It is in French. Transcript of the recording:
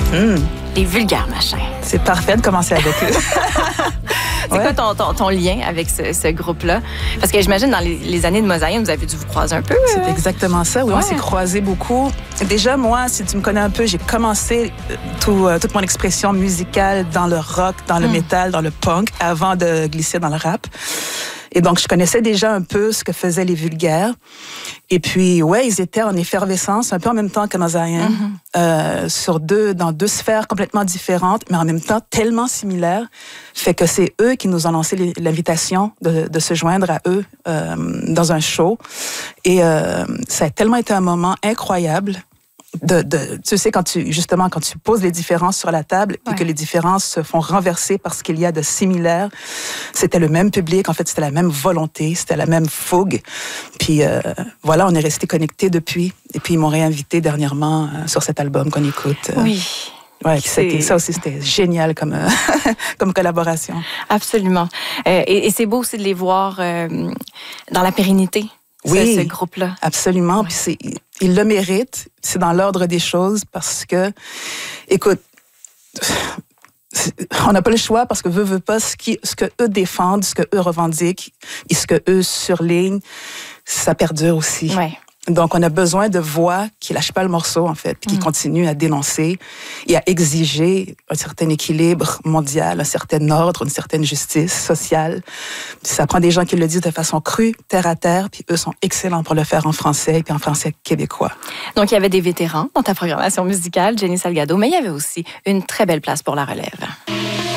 Les vulgaires machins. C'est parfait de commencer avec eux. C'est quoi ton lien avec ce groupe-là? Parce que j'imagine, dans les années de Mosaïen, vous avez dû vous croiser un peu. C'est exactement ça. Oui, on s'est croisés beaucoup. Déjà, moi, si tu me connais un peu, j'ai commencé toute mon expression musicale dans le rock, dans le métal, dans le punk, avant de glisser dans le rap. Et donc, je connaissais déjà un peu ce que faisaient les vulgaires. Et puis, ouais, ils étaient en effervescence, un peu en même temps que Mosaïen, dans deux sphères complètement différentes, mais en même temps tellement similaires. Fait que c'est eux qui nous ont lancé l'invitation de se joindre à eux dans un show. Et ça a tellement été un moment incroyable. Tu sais, quand tu poses les différences sur la table et que les différences se font renverser parce qu'il y a de similaires, c'était le même public, en fait, c'était la même volonté, c'était la même fougue. Puis voilà, on est restés connectés depuis. Et puis ils m'ont réinvité dernièrement sur cet album qu'on écoute. Oui. Ouais, ça aussi, c'était génial comme collaboration. Absolument. Et c'est beau aussi de les voir dans la pérennité. Oui, ce groupe-là. Absolument. Ouais. Puis ils le méritent. C'est dans l'ordre des choses parce que, écoute, on n'a pas le choix parce que veut pas ce que eux défendent, ce que eux revendiquent et ce que eux surlignent, ça perdure aussi. Ouais. Donc, on a besoin de voix qui lâchent pas le morceau, en fait, puis qui continuent à dénoncer et à exiger un certain équilibre mondial, un certain ordre, une certaine justice sociale. Ça prend des gens qui le disent de façon crue, terre à terre, puis eux sont excellents pour le faire en français, puis en français québécois. Donc, il y avait des vétérans dans ta programmation musicale, Jenny Salgado, mais il y avait aussi une très belle place pour la relève.